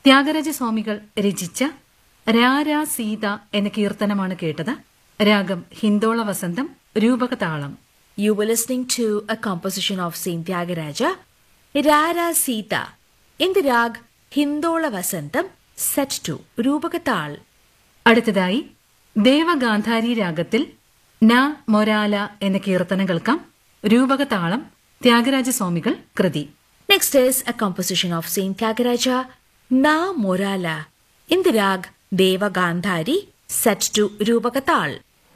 ത്യാഗരാജസ്വാമികൾ രചിച്ച രാരാ സീത എന്ന കീർത്തനമാണ് കേട്ടത്. രാഗം ഹിന്ദോള വസന്തം, രൂപകതാളം. You were listening to a composition of Saint Tyagaraja, Rara Sita, in the rag Hindola Vasantam, set to Rupakatal. അടുത്തതായി ദേവഗാന്ധാരി രാഗത്തിൽ ന മൊരാല എന്ന കീർത്തനം കേൾക്കാം. രൂപകതാളം, ത്യാഗരാജസ്വാമികൾ കൃതി. Next is a composition of Saint Tyagaraja, Na Morala, in the rag Deva Gandhari, set to Rupakatal.